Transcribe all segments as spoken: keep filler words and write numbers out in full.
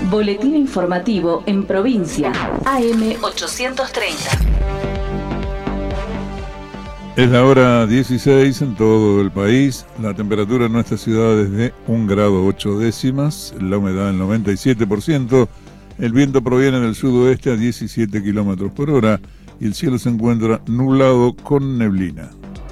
Boletín informativo en provincia, A M ochocientos treinta. Es la hora dieciséis en todo el país. La temperatura en nuestra ciudad es de un grado ocho décimas, la humedad el noventa y siete por ciento, el viento proviene del sudoeste a diecisiete kilómetros por hora y el cielo se encuentra nublado con neblina.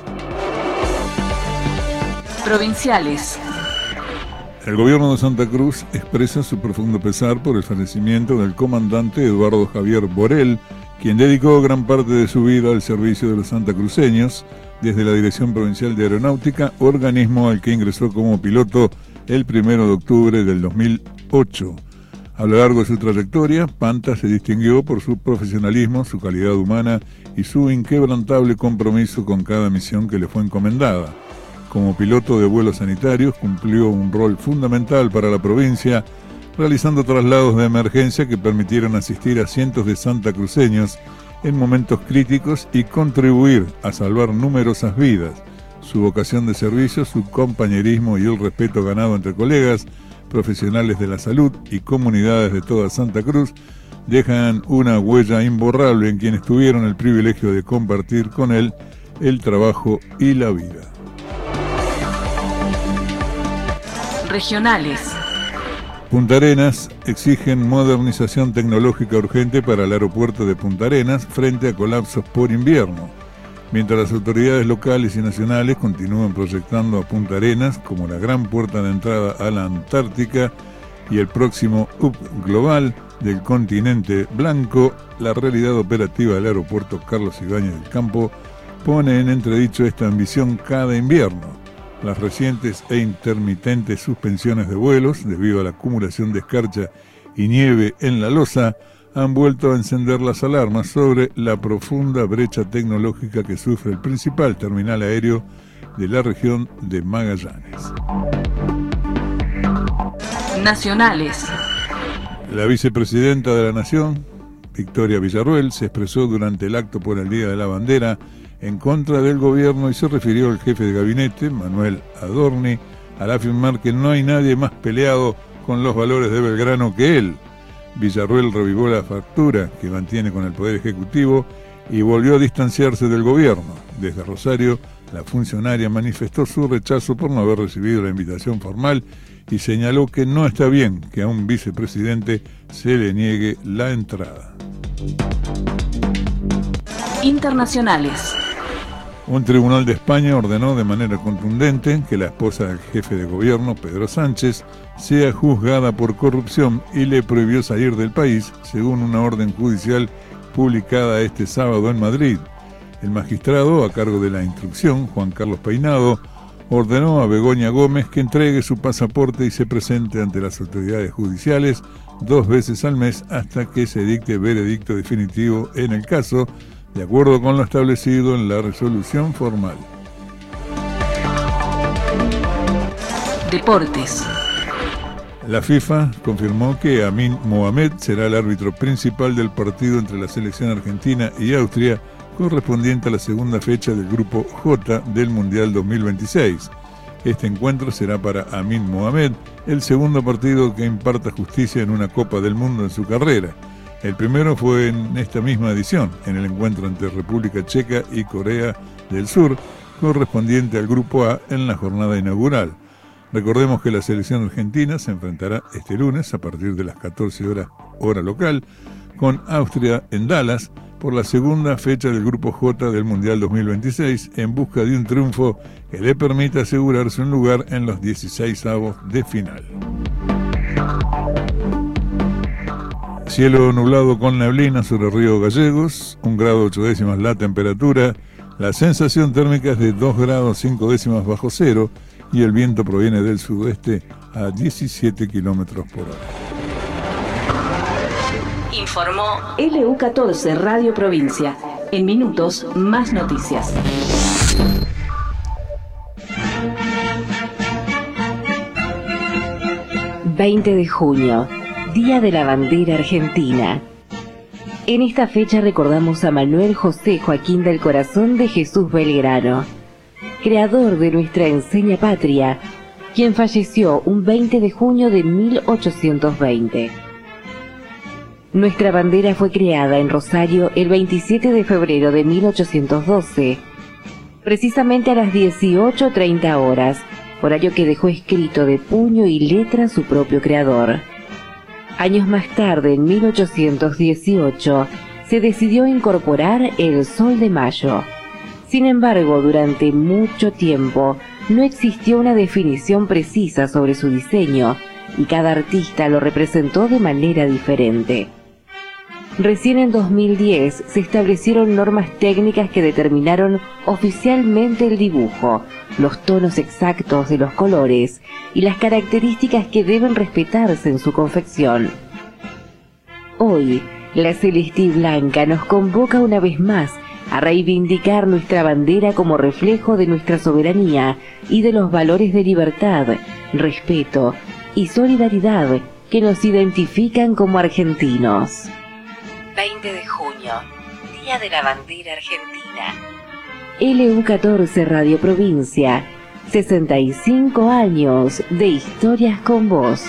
Provinciales. El gobierno de Santa Cruz expresa su profundo pesar por el fallecimiento del comandante Eduardo Javier Borel, quien dedicó gran parte de su vida al servicio de los santacruceños desde la Dirección Provincial de Aeronáutica, organismo al que ingresó como piloto el primero de octubre del dos mil ocho. A lo largo de su trayectoria, Panta se distinguió por su profesionalismo, su calidad humana y su inquebrantable compromiso con cada misión que le fue encomendada. Como piloto de vuelos sanitarios, cumplió un rol fundamental para la provincia, realizando traslados de emergencia que permitieron asistir a cientos de santacruceños en momentos críticos y contribuir a salvar numerosas vidas. Su vocación de servicio, su compañerismo y el respeto ganado entre colegas, profesionales de la salud y comunidades de toda Santa Cruz dejan una huella imborrable en quienes tuvieron el privilegio de compartir con él el trabajo y la vida. Regionales. Punta Arenas exigen modernización tecnológica urgente para el aeropuerto de Punta Arenas frente a colapsos por invierno. Mientras las autoridades locales y nacionales continúan proyectando a Punta Arenas como la gran puerta de entrada a la Antártica y el próximo hub global del continente blanco, la realidad operativa del aeropuerto Carlos Ibáñez del Campo pone en entredicho esta ambición cada invierno. Las recientes e intermitentes suspensiones de vuelos, debido a la acumulación de escarcha y nieve en la losa, han vuelto a encender las alarmas sobre la profunda brecha tecnológica que sufre el principal terminal aéreo de la región de Magallanes. Nacionales. La vicepresidenta de la Nación, Victoria Villarruel, se expresó durante el acto por el Día de la Bandera en contra del gobierno y se refirió al jefe de gabinete, Manuel Adorni, al afirmar que no hay nadie más peleado con los valores de Belgrano que él. Villarruel revivó la fractura que mantiene con el Poder Ejecutivo y volvió a distanciarse del gobierno. Desde Rosario, la funcionaria manifestó su rechazo por no haber recibido la invitación formal y señaló que no está bien que a un vicepresidente se le niegue la entrada. Internacionales. Un tribunal de España ordenó de manera contundente que la esposa del jefe de gobierno, Pedro Sánchez, sea juzgada por corrupción y le prohibió salir del país, según una orden judicial publicada este sábado en Madrid. El magistrado, a cargo de la instrucción, Juan Carlos Peinado, ordenó a Begoña Gómez que entregue su pasaporte y se presente ante las autoridades judiciales dos veces al mes hasta que se dicte veredicto definitivo en el caso, de acuerdo con lo establecido en la resolución formal. Deportes. La FIFA confirmó que Amin Mohamed será el árbitro principal del partido entre la selección argentina y Austria, correspondiente a la segunda fecha del Grupo J del Mundial dos mil veintiséis. Este encuentro será para Amin Mohamed el segundo partido que imparta justicia en una Copa del Mundo en su carrera. El primero fue en esta misma edición, en el encuentro entre República Checa y Corea del Sur, correspondiente al Grupo A en la jornada inaugural. Recordemos que la selección argentina se enfrentará este lunes a partir de las catorce horas hora local con Austria en Dallas por la segunda fecha del Grupo J del Mundial dos mil veintiséis en busca de un triunfo que le permita asegurarse un lugar en los dieciseisavos de final. Cielo nublado con neblina sobre Río Gallegos, un grado ocho décimas la temperatura, la sensación térmica es de dos grados cinco décimas bajo cero y el viento proviene del sudoeste a diecisiete kilómetros por hora. Informó L U catorce Radio Provincia. En minutos, más noticias. veinte de junio, Día de la Bandera Argentina. En esta fecha recordamos a Manuel José Joaquín del Corazón de Jesús Belgrano, creador de nuestra enseña patria, quien falleció un veinte de junio de mil ochocientos veinte. Nuestra bandera fue creada en Rosario el veintisiete de febrero de mil ochocientos doce, precisamente a las dieciocho treinta horas, horario que dejó escrito de puño y letra su propio creador. Años más tarde, en mil ochocientos dieciocho, se decidió incorporar el Sol de Mayo. Sin embargo, durante mucho tiempo no existió una definición precisa sobre su diseño y cada artista lo representó de manera diferente. Recién en dos mil diez se establecieron normas técnicas que determinaron oficialmente el dibujo, los tonos exactos de los colores y las características que deben respetarse en su confección. Hoy, la Celeste Blanca nos convoca una vez más a reivindicar nuestra bandera como reflejo de nuestra soberanía y de los valores de libertad, respeto y solidaridad que nos identifican como argentinos. veinte de junio, Día de la Bandera Argentina. L U catorce Radio Provincia, sesenta y cinco años de historias con vos.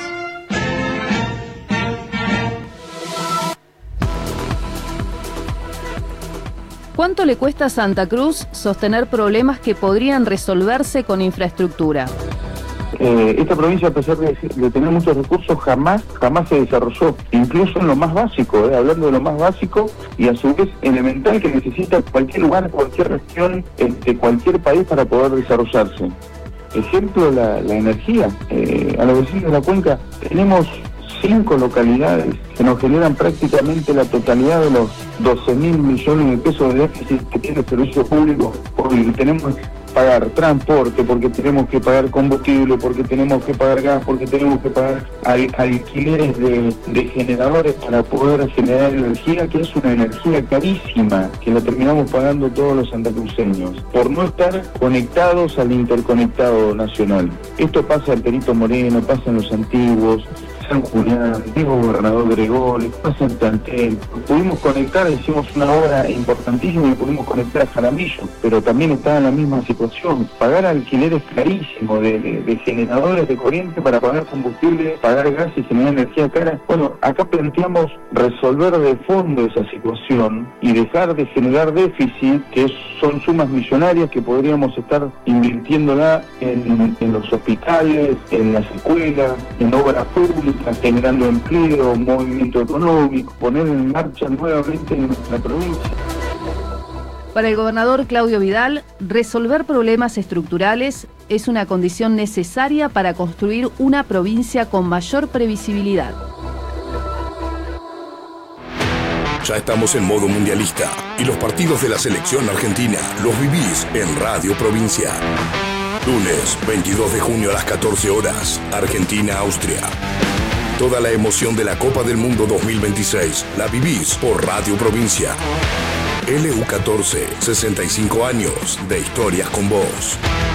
¿Cuánto le cuesta a Santa Cruz sostener problemas que podrían resolverse con infraestructura? Eh, esta provincia, a pesar de, de tener muchos recursos, jamás jamás se desarrolló, incluso en lo más básico, eh, hablando de lo más básico y a su vez elemental que necesita cualquier lugar, cualquier región, este, cualquier país para poder desarrollarse. Ejemplo, la, la energía. Eh, a los vecinos de la cuenca tenemos cinco localidades que nos generan prácticamente la totalidad de los doce mil millones de pesos de déficit que tiene el servicio público. Hoy tenemos que pagar transporte, porque tenemos que pagar combustible, porque tenemos que pagar gas, porque tenemos que pagar al, alquileres de, de generadores para poder generar energía, que es una energía carísima, que la terminamos pagando todos los santacruceños, por no estar conectados al interconectado nacional. Esto pasa en Perito Moreno, pasa en Los Antiguos, San Julián, Diego Gobernador Gregores, pasa en Tantel. Pudimos conectar, hicimos una obra importantísima y pudimos conectar a Jaramillo, pero también está en la misma situación. Pagar alquileres carísimos de, de, de generadores de corriente para pagar combustible, pagar gas y generar energía cara. Bueno, acá planteamos resolver de fondo esa situación y dejar de generar déficit, que son sumas millonarias que podríamos estar invirtiéndola en, en los hospitales, en las escuelas, en obras públicas, generando empleo, movimiento económico, poner en marcha nuevamente en nuestra provincia. Para el gobernador Claudio Vidal, resolver problemas estructurales es una condición necesaria para construir una provincia con mayor previsibilidad. Ya estamos en modo mundialista y los partidos de la selección argentina los vivís en Radio Provincia. Lunes, veintidós de junio a las catorce horas, Argentina-Austria. Toda la emoción de la Copa del Mundo dos mil veintiséis la vivís por Radio Provincia. L U catorce, sesenta y cinco años de historias con vos.